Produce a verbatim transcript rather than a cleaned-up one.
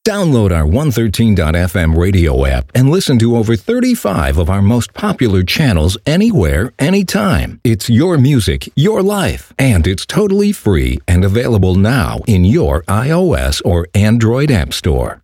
Download our one thirteen dot f m radio app and listen to over thirty-five of our most popular channels anywhere, anytime. It's your music, your life, and it's totally free and available now in your iOS or Android app store.